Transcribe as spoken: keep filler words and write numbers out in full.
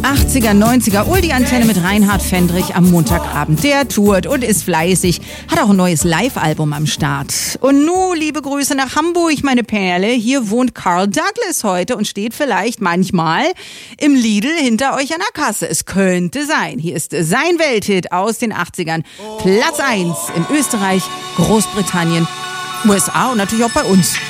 achtziger, neunziger, Ul die Antenne mit Reinhard Fendrich am Montagabend. Der tourt und ist fleißig, hat auch ein neues Live-Album am Start. Und nu, liebe Grüße nach Hamburg, meine Perle. Hier wohnt Carl Douglas heute und steht vielleicht manchmal im Lidl hinter euch an der Kasse. Es könnte sein. Hier ist sein Welthit aus den achtzigern. Platz eins in Österreich, Großbritannien, U S A und natürlich auch bei uns.